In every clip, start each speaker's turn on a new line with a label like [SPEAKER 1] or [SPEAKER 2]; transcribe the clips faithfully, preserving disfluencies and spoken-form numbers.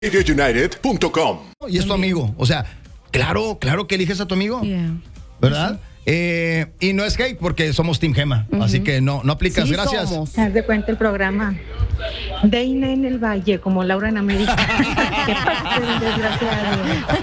[SPEAKER 1] radio united punto com.
[SPEAKER 2] Y es tu amigo. O sea, claro, claro que eliges a tu amigo.
[SPEAKER 3] Yeah.
[SPEAKER 2] ¿Verdad? Sí. Eh, y no es hate porque somos Team Gema. Uh-huh. Así que no, no aplicas.
[SPEAKER 3] Sí,
[SPEAKER 2] gracias.
[SPEAKER 3] Somos.
[SPEAKER 4] Haz de cuenta el programa. Deina en el Valle, como Laura en América. Qué parte del desgraciado.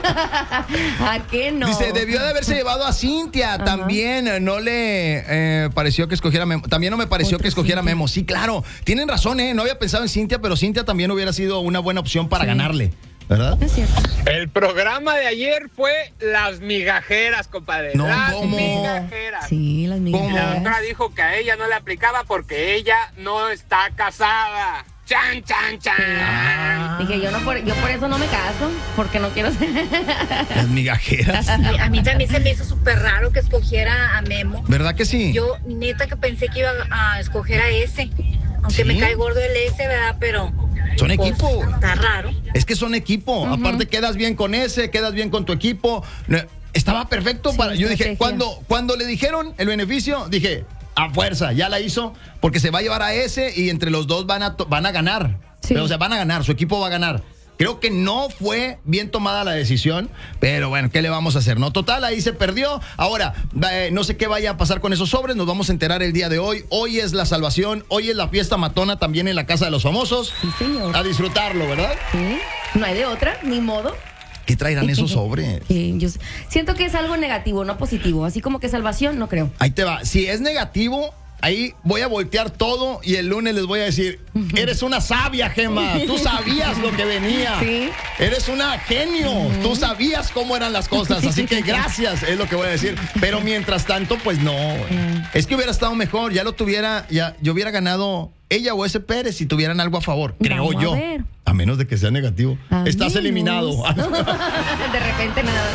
[SPEAKER 3] ¿A qué no?
[SPEAKER 2] Dice, debió de haberse llevado a Cintia. Ajá. También no le eh, pareció que escogiera Memo. También no me pareció que escogiera Cintia. Memo. Sí, claro. Tienen razón, ¿eh? No había pensado en Cintia, pero Cintia también hubiera sido una buena opción para sí. ganarle. ¿Verdad?
[SPEAKER 3] Es cierto.
[SPEAKER 5] El programa de ayer fue Las Migajeras, compadre.
[SPEAKER 2] No,
[SPEAKER 5] las
[SPEAKER 2] ¿cómo?
[SPEAKER 5] migajeras.
[SPEAKER 3] Sí, las migajeras.
[SPEAKER 5] Y la doctora dijo que a ella no le aplicaba porque ella no está casada. ¡Chan, chan, chan!
[SPEAKER 3] Ah. Dije, yo no por, yo por eso no me caso, porque no quiero ser...
[SPEAKER 2] Las migajeras.
[SPEAKER 6] A mí, a mí también se me hizo súper raro que escogiera a Memo.
[SPEAKER 2] ¿Verdad que sí?
[SPEAKER 6] Yo neta que pensé que iba a escoger a ese. Aunque ¿sí? me cae gordo el ese, ¿verdad? Pero...
[SPEAKER 2] Son equipo.
[SPEAKER 6] Pues, está raro.
[SPEAKER 2] Es que son equipo. Uh-huh. Aparte quedas bien con ese, quedas bien con tu equipo. Estaba perfecto para... Sí, yo dije, cuando, cuando le dijeron el beneficio, dije, a fuerza, ya la hizo, porque se va a llevar a ese y entre los dos van a, van a ganar. Sí. Pero, o sea, van a ganar, su equipo va a ganar. Creo que no fue bien tomada la decisión, pero bueno, ¿qué le vamos a hacer? No, total, ahí se perdió. Ahora, eh, no sé qué vaya a pasar con esos sobres, nos vamos a enterar el día de hoy. Hoy es la salvación, hoy es la fiesta matona también en la Casa de los Famosos.
[SPEAKER 3] Sí, señor.
[SPEAKER 2] A disfrutarlo, ¿verdad?
[SPEAKER 3] Sí, no hay de otra, ni modo.
[SPEAKER 2] ¿Qué traerán esos sobres?
[SPEAKER 3] Sí, yo siento que es algo negativo, no positivo. Así como que salvación, no creo.
[SPEAKER 2] Ahí te va. Si es negativo, ahí voy a voltear todo y el lunes les voy a decir, eres una sabia, Gema. Tú sabías lo que venía.
[SPEAKER 3] Sí.
[SPEAKER 2] Eres una genio. Uh-huh. Tú sabías cómo eran las cosas. Así que gracias, es lo que voy a decir. Pero mientras tanto, pues no. Uh-huh. Es que hubiera estado mejor. Ya lo tuviera, ya yo hubiera ganado ella o ese Pérez si tuvieran algo a favor. Creo
[SPEAKER 3] Vamos
[SPEAKER 2] yo.
[SPEAKER 3] A ver.
[SPEAKER 2] A menos de que sea negativo.
[SPEAKER 3] A
[SPEAKER 2] Estás
[SPEAKER 3] menos.
[SPEAKER 2] eliminado.
[SPEAKER 3] De repente nada.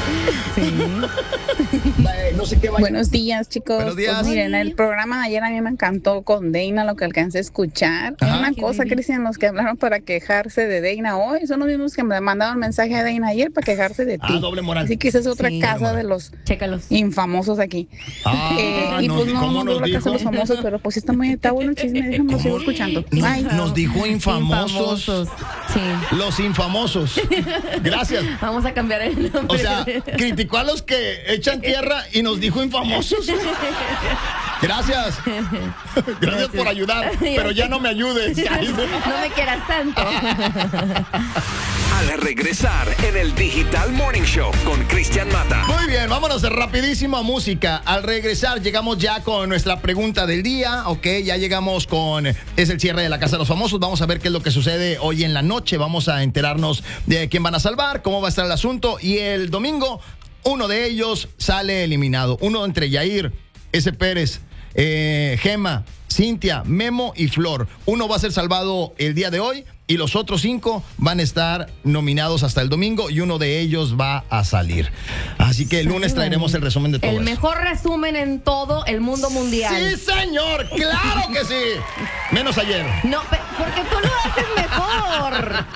[SPEAKER 3] Sí.
[SPEAKER 2] No sé qué vaya.
[SPEAKER 7] Buenos días, chicos.
[SPEAKER 2] Buenos días.
[SPEAKER 7] Pues miren, el programa de ayer a mí me encantó con Deina, lo que alcancé a escuchar.
[SPEAKER 2] Ajá.
[SPEAKER 7] Una cosa, Cristian, los que hablaron para quejarse de Deina hoy son los mismos que me mandaron mensaje a Deina ayer para quejarse de ti.
[SPEAKER 2] Ah, doble moral.
[SPEAKER 7] Así que esa es otra
[SPEAKER 3] sí,
[SPEAKER 7] casa de los
[SPEAKER 3] Chécalos.
[SPEAKER 7] infamosos aquí.
[SPEAKER 2] Ah,
[SPEAKER 7] eh, y
[SPEAKER 2] nos,
[SPEAKER 7] pues no,
[SPEAKER 2] ¿cómo
[SPEAKER 7] no
[SPEAKER 2] nos
[SPEAKER 7] la casa
[SPEAKER 2] dijo?
[SPEAKER 7] de los famosos, pero pues está muy, está bueno el chisme, déjenme sigo escuchando.
[SPEAKER 2] Nos,
[SPEAKER 7] Bye.
[SPEAKER 2] nos dijo infamosos.
[SPEAKER 3] Infamosos. Sí.
[SPEAKER 2] Los infamosos. Gracias.
[SPEAKER 3] Vamos a cambiar el nombre.
[SPEAKER 2] O sea, criticó a los que echan tierra y nos dijo infamosos. Gracias. Gracias, Gracias por ayudar, pero ya no me ayudes.
[SPEAKER 3] No me quieras tanto.
[SPEAKER 8] Al regresar en el Digital Morning Show con Cristian Mata.
[SPEAKER 2] Muy bien, vámonos rapidísimo a música. Al regresar llegamos ya con nuestra pregunta del día. Ok, ya llegamos con... Es el cierre de la Casa de los Famosos. Vamos a ver qué es lo que sucede hoy en la noche. Vamos a enterarnos de quién van a salvar, cómo va a estar el asunto. Y el domingo, uno de ellos sale eliminado. Uno entre Yair, ese Pérez, eh, Gema, Cintia, Memo y Flor. Uno va a ser salvado el día de hoy y los otros cinco van a estar nominados hasta el domingo y uno de ellos va a salir. Así que el lunes traeremos el resumen de todo
[SPEAKER 3] El
[SPEAKER 2] eso.
[SPEAKER 3] mejor resumen en todo el mundo mundial.
[SPEAKER 2] ¡Sí, señor! ¡Claro que sí! Menos ayer.
[SPEAKER 3] No, porque tú lo haces mejor.